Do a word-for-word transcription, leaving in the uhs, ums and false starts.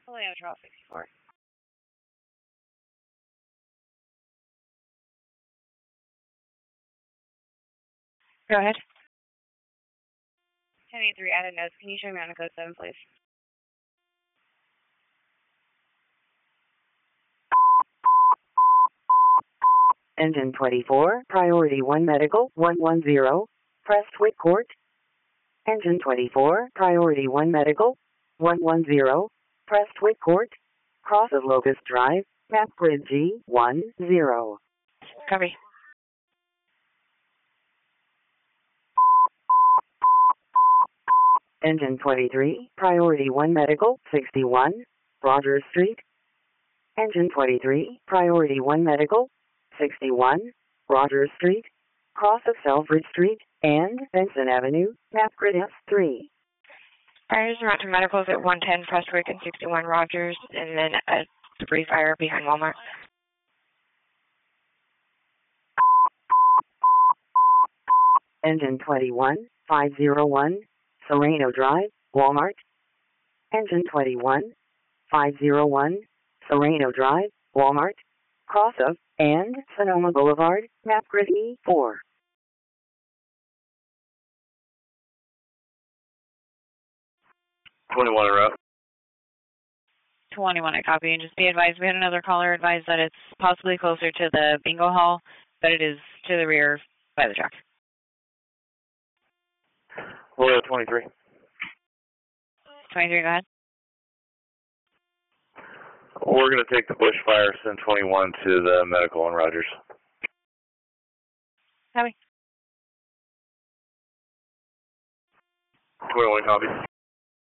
Julio, twelve sixty-four. Go ahead. ten eighty-three, added notes. Can you show me on the code seven, please? Engine twenty-four, Priority one Medical, one one zero, Prestwick Court. Engine twenty-four, Priority one Medical, one one zero, Prestwick Court. Cross of Locust Drive, map grid G one zero. Copy. Engine twenty-three, Priority one Medical, sixty-one, Rogers Street. Engine twenty-three, Priority one Medical, sixty-one, Rogers Street, cross of Selfridge Street, and Benson Avenue, map grid S three. Fires around to medicals at one ten Prestwick and sixty-one Rogers, and then a debris fire behind Walmart. Engine twenty-one, five oh one, Sereno Drive, Walmart. Engine twenty-one, five oh one, Sereno Drive, Walmart. Cross of and Sonoma Boulevard, map grid E four. twenty-one en route. twenty-one, I copy, and just be advised, we had another caller advise that it's possibly closer to the bingo hall, but it is to the rear by the truck. Julio, twenty-three. twenty-three, go ahead. We're going to take the bushfire, send twenty-one to the medical on Rogers. Copy. twenty-one, copy.